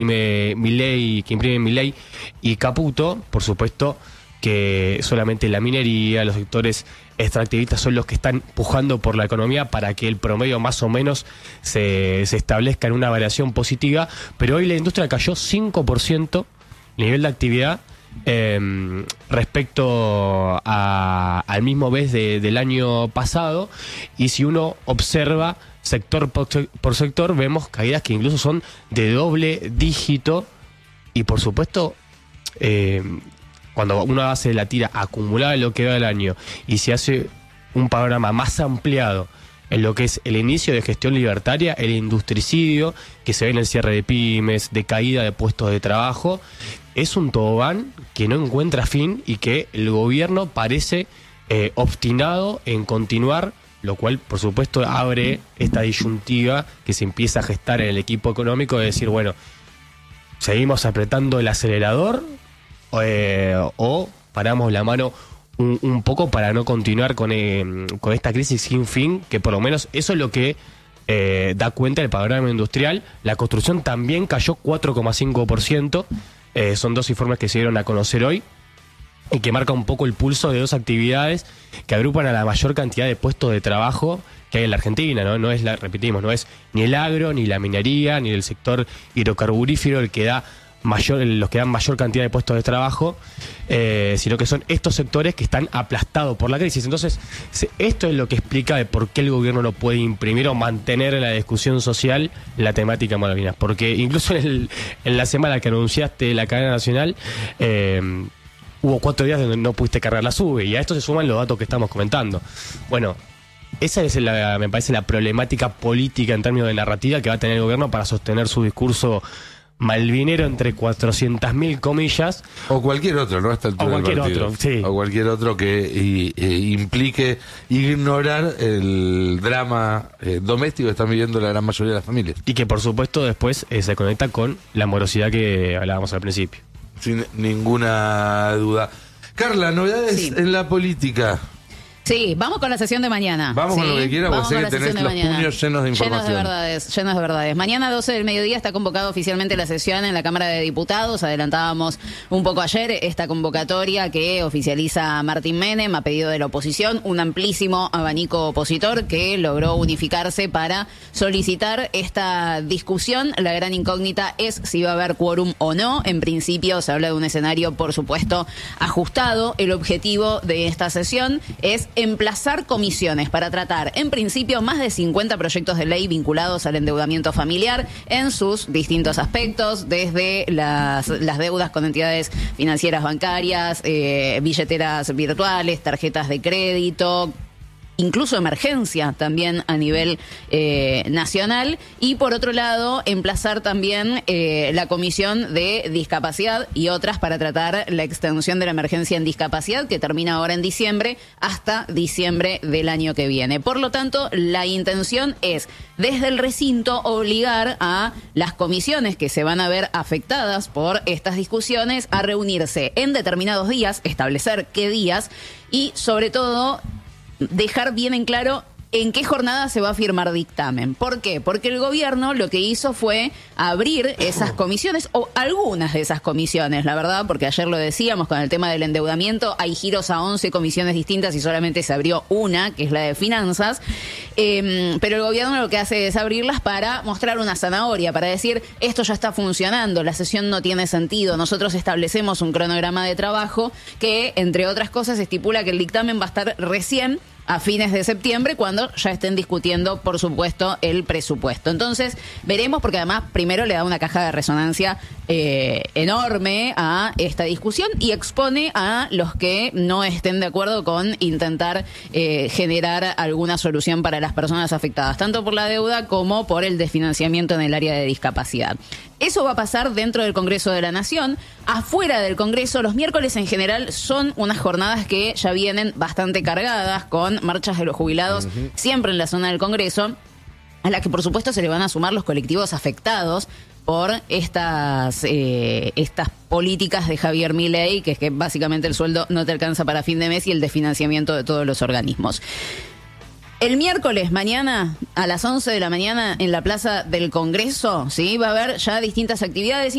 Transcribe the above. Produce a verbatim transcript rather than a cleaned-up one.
imprime Milei, que imprime Milei y Caputo, por supuesto que solamente la minería, los sectores extractivistas son los que están pujando por la economía para que el promedio más o menos se, se establezca en una variación positiva, pero hoy la industria cayó cinco por ciento el nivel de actividad eh, respecto a, al mismo mes de, del año pasado, y si uno observa sector por, por sector, vemos caídas que incluso son de doble dígito, y por supuesto eh, cuando uno hace la tira acumulada en lo que va del año y se hace un panorama más ampliado en lo que es el inicio de gestión libertaria, el industricidio que se ve en el cierre de pymes, de caída de puestos de trabajo, es un tobogán que no encuentra fin y que el gobierno parece eh, obstinado en continuar, lo cual por supuesto abre esta disyuntiva que se empieza a gestar en el equipo económico de decir, bueno, ¿seguimos apretando el acelerador Eh, o paramos la mano un, un poco para no continuar con, eh, con esta crisis sin fin? Que por lo menos eso es lo que eh, da cuenta del panorama industrial. La construcción también cayó cuatro coma cinco por ciento, eh, son dos informes que se dieron a conocer hoy y que marca un poco el pulso de dos actividades que agrupan a la mayor cantidad de puestos de trabajo que hay en la Argentina, ¿no? No es, la, repetimos, no es ni el agro, ni la minería, ni el sector hidrocarburífero el que da mayor, los que dan mayor cantidad de puestos de trabajo, eh, sino que son estos sectores que están aplastados por la crisis. Entonces, esto es lo que explica de por qué el gobierno no puede imprimir o mantener en la discusión social la temática Malvinas. Porque incluso en, el, en la semana que anunciaste la cadena nacional, eh, hubo cuatro días donde no pudiste cargar la sube, y a esto se suman los datos que estamos comentando. Bueno, esa es, la, me parece, la problemática política en términos de narrativa que va a tener el gobierno para sostener su discurso malvinero, entre cuatrocientas mil comillas. O cualquier otro, ¿no? Hasta el o cualquier otro, sí. O cualquier otro que y, e, implique ignorar el drama eh, doméstico que están viviendo la gran mayoría de las familias. Y que por supuesto después eh, se conecta con la morosidad que hablábamos al principio. Sin ninguna duda. Carla, novedades sí. en la política. Sí, vamos con la sesión de mañana. Vamos ¿sí? con lo que quiera, porque sé que tenés los mañana. puños llenos de información. Llenos de verdades, llenos de verdades. Mañana doce del mediodía está convocada oficialmente la sesión en la Cámara de Diputados. Adelantábamos un poco ayer esta convocatoria que oficializa Martín Menem a pedido de la oposición, un amplísimo abanico opositor que logró unificarse para solicitar esta discusión. La gran incógnita es si va a haber quórum o no. En principio se habla de un escenario, por supuesto, ajustado. El objetivo de esta sesión es emplazar comisiones para tratar, en principio, más de cincuenta proyectos de ley vinculados al endeudamiento familiar en sus distintos aspectos, desde las, las deudas con entidades financieras bancarias, eh, billeteras virtuales, tarjetas de crédito, incluso emergencia también a nivel eh, nacional, y por otro lado emplazar también eh, la Comisión de Discapacidad y otras para tratar la extensión de la emergencia en discapacidad que termina ahora en diciembre hasta diciembre del año que viene. Por lo tanto, la intención es desde el recinto obligar a las comisiones que se van a ver afectadas por estas discusiones a reunirse en determinados días, establecer qué días y sobre todo dejar bien en claro en qué jornada se va a firmar dictamen. ¿Por qué? Porque el gobierno lo que hizo fue abrir esas comisiones, o algunas de esas comisiones, la verdad, porque ayer lo decíamos con el tema del endeudamiento, hay giros a once comisiones distintas y solamente se abrió una, que es la de finanzas, eh, pero el gobierno lo que hace es abrirlas para mostrar una zanahoria, para decir, esto ya está funcionando, la sesión no tiene sentido, nosotros establecemos un cronograma de trabajo que, entre otras cosas, estipula que el dictamen va a estar recién a fines de septiembre, cuando ya estén discutiendo, por supuesto, el presupuesto. Entonces, veremos, porque además primero le da una caja de resonancia eh, enorme a esta discusión y expone a los que no estén de acuerdo con intentar eh, generar alguna solución para las personas afectadas, tanto por la deuda como por el desfinanciamiento en el área de discapacidad. Eso va a pasar dentro del Congreso de la Nación. Afuera del Congreso, los miércoles en general son unas jornadas que ya vienen bastante cargadas, con marchas de los jubilados, uh-huh. siempre en la zona del Congreso, a la que por supuesto se le van a sumar los colectivos afectados por estas eh, estas políticas de Javier Milei, que es que básicamente el sueldo no te alcanza para fin de mes y el desfinanciamiento de todos los organismos. El miércoles, mañana, a las once de la mañana, en la Plaza del Congreso, ¿sí? Va a haber ya distintas actividades.